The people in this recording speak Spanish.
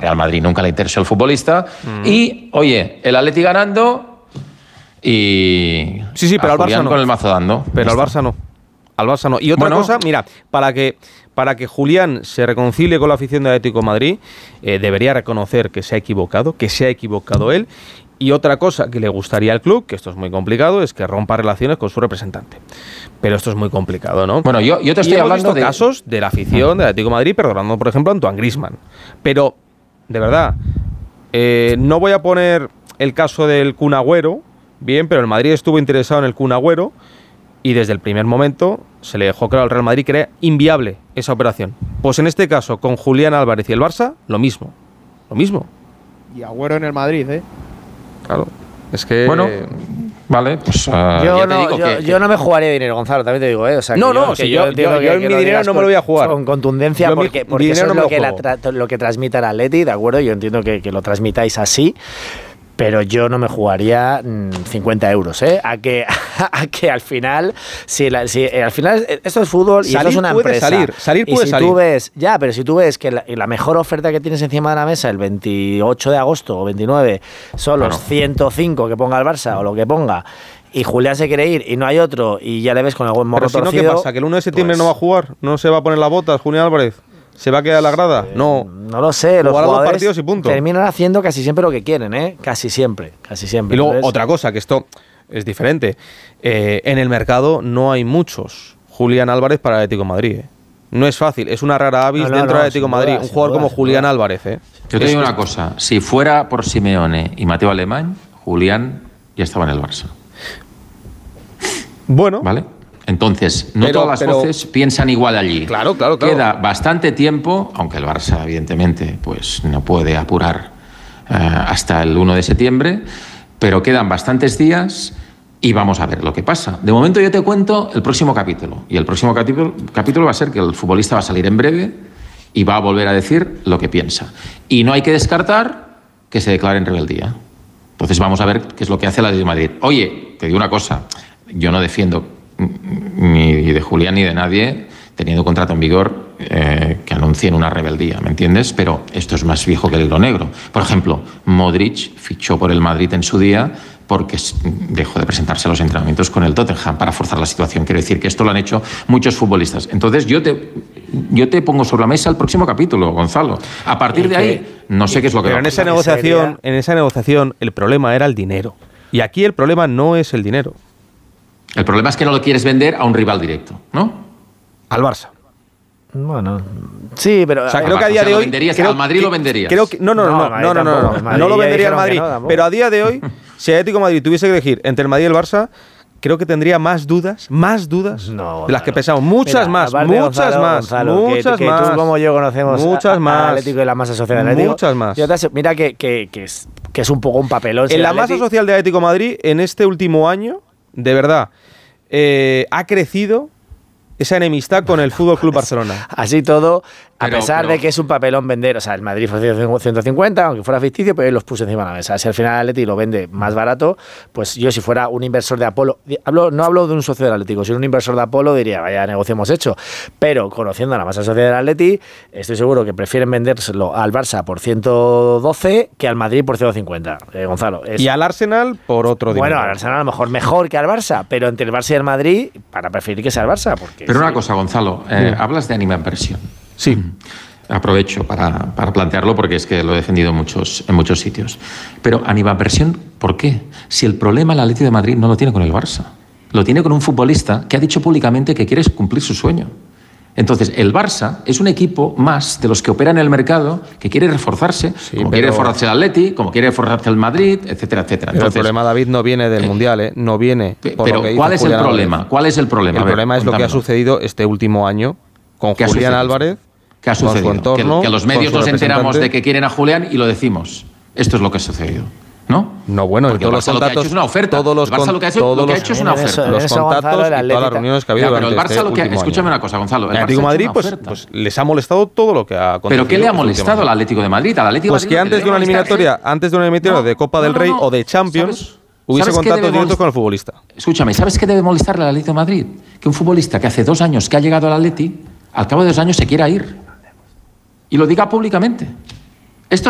Real Madrid nunca le interesó el futbolista. Y, oye, el Atleti ganando y... Sí, pero al Barça no. Con el mazo dando. Pero al Barça no. Al Barça no. Y otra cosa, mira, para que Julián se reconcilie con la afición de Atlético de Madrid, debería reconocer que se ha equivocado él. Y otra cosa que le gustaría al club, que esto es muy complicado, es que rompa relaciones con su representante. Pero esto es muy complicado, ¿no? Bueno, yo te estoy hablando de casos de la afición de Atlético de Madrid, perdonando, por ejemplo, a Antoine Griezmann. Pero, de verdad, no voy a poner el caso del Kun Agüero, bien, pero el Madrid estuvo interesado en el Kun Agüero y desde el primer momento se le dejó claro al Real Madrid que era inviable esa operación. Pues en este caso, con Julián Álvarez y el Barça, lo mismo. Y Agüero en el Madrid, ¿eh? Claro, es que... Bueno, vale, pues yo no me jugaría dinero, Gonzalo, también te digo, ¿eh? O sea, yo mi dinero no me lo voy a jugar. Con contundencia, porque eso es lo que transmite el Atleti, ¿de acuerdo? Yo entiendo que lo transmitáis así, pero yo no me jugaría 50 euros, ¿eh? A que al final, si al final esto es fútbol y esto es una empresa. Salir puede salir. Pero si tú ves que la mejor oferta que tienes encima de la mesa el 28 de agosto o 29 son los 105 que ponga el Barça o lo que ponga, y Julián se quiere ir y no hay otro y ya le ves con el morro torcido. Pero si no, ¿qué pasa? ¿Que el 1 de septiembre no va a jugar? ¿No se va a poner las botas Julián Álvarez? ¿Se va a quedar a la grada? No lo sé. Los jugadores partidos y punto. Terminan haciendo casi siempre lo que quieren, ¿eh? Casi siempre. Y luego, otra cosa, que esto es diferente. En el mercado no hay muchos Julián Álvarez para el Atlético de Madrid, ¿eh? No es fácil. Es una rara avis dentro del Atlético de Madrid. Un jugador como Julián Álvarez, ¿eh? Yo te digo una cosa. Si fuera por Simeone y Mateo Alemán, Julián ya estaba en el Barça. Bueno. ¿Vale? Entonces, no todas las voces piensan igual allí. Claro. Queda bastante tiempo, aunque el Barça, evidentemente, pues no puede apurar hasta el 1 de septiembre, pero quedan bastantes días y vamos a ver lo que pasa. De momento yo te cuento el próximo capítulo. Y el próximo capítulo va a ser que el futbolista va a salir en breve y va a volver a decir lo que piensa. Y no hay que descartar que se declare en rebeldía. Entonces vamos a ver qué es lo que hace el Atlético de Madrid. Oye, te digo una cosa, yo no defiendo ni de Julián ni de nadie, teniendo contrato en vigor, que anuncien una rebeldía, ¿me entiendes? Pero esto es más viejo que el hilo negro. Por ejemplo, Modric fichó por el Madrid en su día porque dejó de presentarse a los entrenamientos con el Tottenham para forzar la situación. Quiero decir que esto lo han hecho muchos futbolistas. Entonces yo te pongo sobre la mesa el próximo capítulo, Gonzalo. A partir de ahí, no sé qué es lo que va a pasar. En esa negociación el problema era el dinero. Y aquí el problema no es el dinero. El problema es que no lo quieres vender a un rival directo, ¿no? Al Barça. Bueno, sí, pero... O sea, creo que a día de hoy... ¿Al Madrid lo venderías? No lo vendería al Madrid. Pero a día de hoy, si el Atlético de Madrid tuviese que elegir entre el Madrid y el Barça, creo que tendría más dudas de las que pensamos. Muchas más. Que tú como yo conocemos al Atlético y la masa social del Atlético. Muchas más. Mira que es un poco un papelón. En la masa social del Atlético de Madrid, en este último año, de verdad, ha crecido esa enemistad con el Fútbol Club Barcelona. Así todo, a pesar de que es un papelón vender, o sea, el Madrid fue 150, aunque fuera ficticio, pero él los puso encima de la mesa. Si al final el Atleti lo vende más barato, pues yo si fuera un inversor de Apolo, no hablo de un socio del Atlético, si un inversor de Apolo diría, vaya negocio hemos hecho, pero conociendo a la masa social del Atleti, estoy seguro que prefieren vendérselo al Barça por 112 que al Madrid por 150, Gonzalo. Y al Arsenal por otro dinero. Bueno, al Arsenal a lo mejor que al Barça, pero entre el Barça y el Madrid, para preferir que sea el Barça. Pero una cosa, Gonzalo, hablas de anima inversión. Sí. Aprovecho para plantearlo porque es que lo he defendido en muchos sitios. Pero animadversión, ¿por qué? Si el problema el Atlético de Madrid no lo tiene con el Barça, lo tiene con un futbolista que ha dicho públicamente que quiere cumplir su sueño. Entonces, el Barça es un equipo más de los que operan en el mercado que quiere reforzarse, quiere reforzarse el Atleti, como quiere reforzarse el Madrid, etcétera, etcétera. Entonces, el problema, David, no viene del Mundial, no viene por pero lo que ¿cuál es el problema? Álvarez. ¿Cuál es el problema? El problema es lo que ha sucedido este último año con Julián Álvarez. ¿Qué ha sucedido? Entorno, que los medios nos enteramos de que quieren a Julián y lo decimos. Esto es lo que ha sucedido, ¿no? No, bueno, porque todos los contactos, lo que ha hecho es una oferta. El Barça lo que ha hecho es una oferta. Los contactos y todas las reuniones que ha habido pero el Barça lo que escúchame una cosa, Gonzalo. El Atlético de Madrid pues les ha molestado todo lo que ha acontecido. ¿Pero qué le ha molestado al Atlético de Madrid? Pues que antes de una eliminatoria de Copa del Rey o de Champions hubiese contactos directos con el futbolista. Escúchame, ¿sabes qué debe molestarle al Atlético de Madrid? Que un futbolista que hace 2 años que ha llegado al Atleti, al cabo de 2 años se quiera ir. Y lo diga públicamente.